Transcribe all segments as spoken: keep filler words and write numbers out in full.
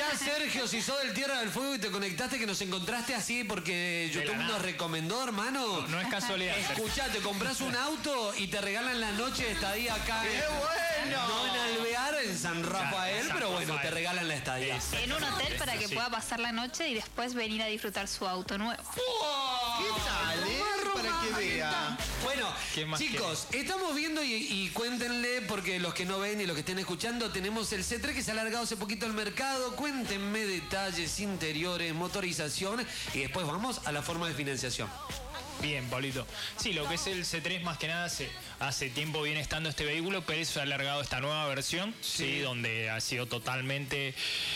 Sergio, si sos del Tierra del Fuego y te conectaste, que nos encontraste así porque YouTube nos recomendó, hermano. No, no es casualidad. Escuchá, te compras un auto y te regalan la noche de estadía acá. ¡Qué bueno! No en Alvear, en San Rafael, San pero bueno, Rafael. te regalan la estadía. En un hotel para que sí. pueda pasar la noche y después venir a disfrutar su auto nuevo. ¿Qué tal, eh? Para que vea. Bueno, ¿Qué más chicos, estamos viendo y, y cuéntenle, porque los que no ven y los que estén escuchando, tenemos el C tres que se ha alargado hace poquito al mercado. Cuéntenme detalles, interiores, motorización y después vamos a la forma de financiación. Bien, Pablito. Sí, lo que es el C tres más que nada hace, hace tiempo viene estando este vehículo, pero se ha alargado esta nueva versión, sí, sí donde ha sido totalmente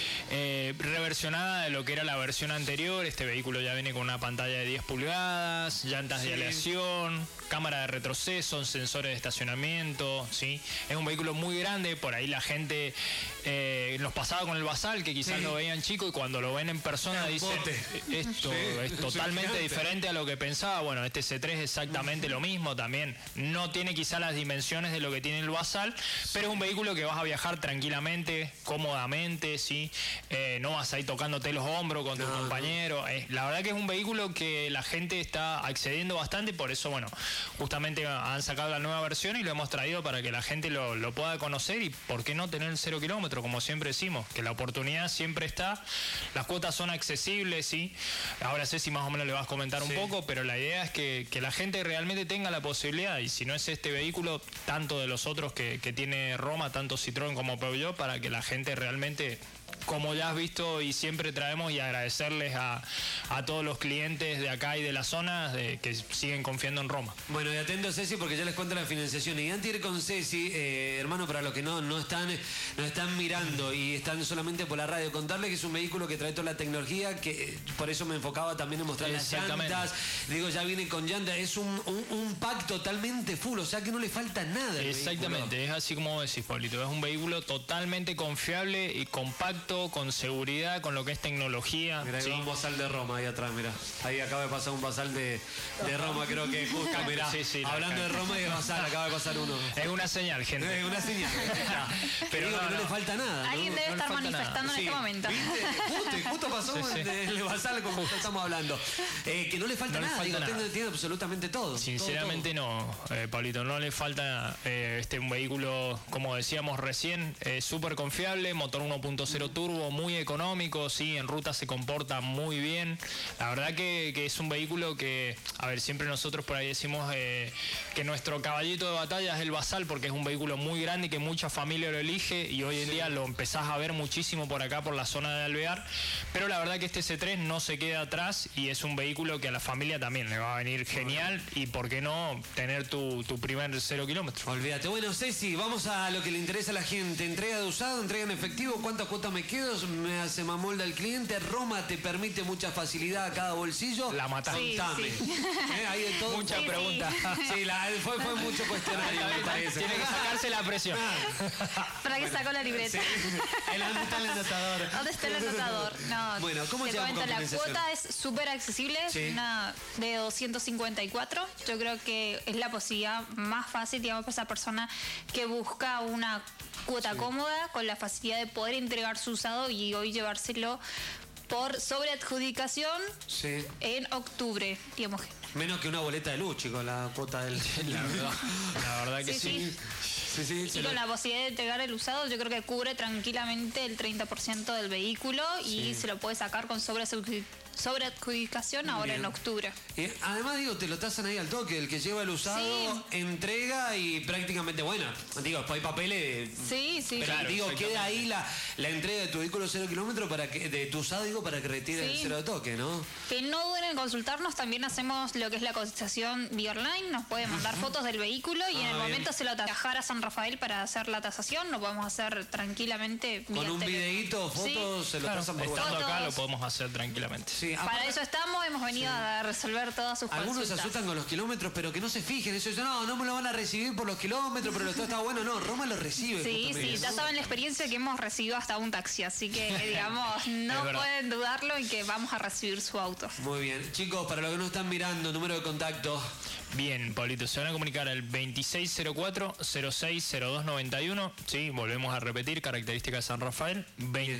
eh, reversionada de lo que era la versión anterior. Este vehículo ya viene con una pantalla de diez pulgadas, llantas sí. de aleación, cámara de retroceso, sensores de estacionamiento, ¿sí? Es un vehículo muy grande, por ahí la gente eh, nos pasaba con el Basal, que quizás sí. lo veían chico y cuando lo ven en persona dicen, esto sí, es totalmente diferente a lo que pensaba. Bueno, este C tres es exactamente lo mismo también. No tiene quizá las dimensiones de lo que tiene el Basal, pero es un vehículo que vas a viajar tranquilamente, cómodamente, ¿sí? Eh, no vas a ir tocándote los hombros con tu no, compañero. No. Eh, la verdad que es un vehículo que la gente está accediendo bastante, por eso, bueno, justamente han sacado la nueva versión y lo hemos traído para que la gente lo, lo pueda conocer y por qué no tener el cero kilómetro, como siempre decimos, que la oportunidad siempre está, las cuotas son accesibles, ¿sí? Ahora sé si más o menos le vas a comentar sí. un poco, pero la idea es que, que la gente realmente tenga la posibilidad, y si no es este vehículo, tanto de los otros que, que tiene Roma, tanto Citroën como Peugeot, para que la gente realmente, como ya has visto y siempre traemos, y agradecerles a, a todos los clientes de acá y de la zona de, que siguen confiando en Roma. Bueno, y atento Ceci porque ya les cuento la financiación. Y antes de ir con Ceci, eh, hermano, para los que no, no, están, no están mirando y están solamente por la radio, contarles que es un vehículo que trae toda la tecnología, que por eso me enfocaba también en mostrar las llantas. Digo, ya viene con llantas, es un, un, un pack totalmente full, o sea que no le falta nada. Exactamente, es así como decís, Pablito, es un vehículo totalmente confiable y compacto, con seguridad, con lo que es tecnología. Mira, hay ¿sí? un Basal de Roma ahí atrás, mira. Ahí acaba de pasar un Basal de, de Roma, creo que justo, mirá. Sí, sí, hablando de Roma y de Basal, acaba de pasar uno. Es una señal, gente. Es una señal. Pero digo no, que no, no le falta nada. Alguien ¿no? debe no estar manifestando en sí. este momento. ¿Viste? Justo, y justo pasó sí, sí. el Basal como estamos hablando. Eh, que no le falta no nada, le falta digo, nada. Tiene absolutamente todo. Sinceramente todo, todo. no, eh, Pablito, no le falta eh, este un vehículo, como decíamos recién, eh, súper confiable, motor uno punto cero turbo, muy económico, sí, en ruta se comporta muy bien. La verdad que, que es un vehículo que, a ver, siempre nosotros por ahí decimos eh, que nuestro caballito de batalla es el Basal, porque es un vehículo muy grande y que mucha familia lo elige, y hoy en sí. día lo empezás a ver muchísimo por acá, por la zona de Alvear, pero la verdad que este C tres no se queda atrás y es un vehículo que a la familia también le va a venir genial, y por qué no tener tu, tu primer cero kilómetro. Olvídate. Bueno, Ceci, vamos a lo que le interesa a la gente. Entrega de usado, entrega en efectivo, ¿cuántas cuotas me quedo? Me hace mamolda el cliente. Roma te permite mucha facilidad a cada bolsillo. La matás. Sí, Contame. sí. ¿Eh? Hay de todo. Mucha sí, pregunta. Sí, sí la, fue, fue mucho cuestionario, me parece. Tiene que sacarse la presión. ¿Para qué sacó la libreta? Sí. El, ¿Dónde está el anotador? ¿Dónde está el anotador? No, bueno, ¿cómo te se llama? comento, la cuota es súper accesible, sí. es una de doscientos cincuenta y cuatro. Yo creo que es la posibilidad más fácil, digamos, para esa persona que busca una cuota sí. cómoda, con la facilidad de poder entregar su usado y hoy llevárselo por sobreadjudicación sí. en octubre, digamos. Menos que una boleta de luz, chicos, la cuota del... La verdad, la verdad que sí. sí. sí. sí, sí y lo... con la posibilidad de entregar el usado, yo creo que cubre tranquilamente el treinta por ciento del vehículo y sí. se lo puede sacar con sobreadjudicación ahora Bien. en octubre. Y además, digo, te lo tasan ahí al toque. El que lleva el usado sí. entrega y prácticamente, bueno, digo, después hay papeles. Sí, sí. Pero claro, digo, queda ahí la, la entrega de tu vehículo cero kilómetro para que, de tu usado, digo, para que retire sí. el cero de toque, ¿no? Que no duden en consultarnos, también hacemos lo que es la cotización vía online, nos pueden mandar fotos del vehículo y ah, en el bien. momento se lo viajar a San Rafael para hacer la tasación, lo podemos hacer tranquilamente. Con un videíto, fotos, sí. se lo claro, pasan por estando acá lo podemos hacer tranquilamente. Sí, para aparte, eso estamos, hemos venido sí. a resolver todas sus Algunos consultas. se asustan con los kilómetros, pero que no se fijen, eso dicen, no, no me lo van a recibir por los kilómetros, pero todo está bueno, no, Roma lo recibe. Sí, sí, ya saben la experiencia que hemos recibido hasta un taxi, así que digamos, no pueden dudarlo en que vamos a recibir su auto. Muy bien, chicos, para los que no están mirando, número de contacto. Bien, Pablito, se van a comunicar al veintiséis cero cuatro cero seis cero dos noventa y uno. Sí, volvemos a repetir, características de San Rafael. veintiséis